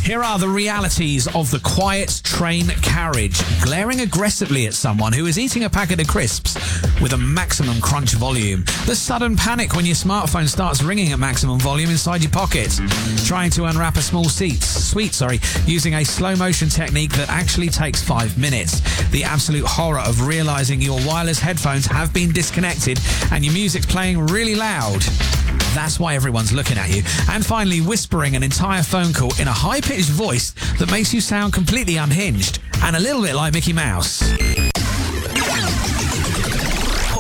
Here are the realities of the quiet train carriage. Glaring aggressively at someone who is eating a packet of crisps with a maximum crunch volume. The sudden panic when your smartphone starts ringing at maximum volume inside your pocket. Trying to unwrap a small sweet, using a slow motion technique that actually takes 5 minutes. The absolute horror of realizing your wireless headphones have been disconnected and your music's playing really loud. That's why everyone's looking at you. And finally, whispering an entire phone call in a high-pitched voice that makes you sound completely unhinged and a little bit like Mickey Mouse.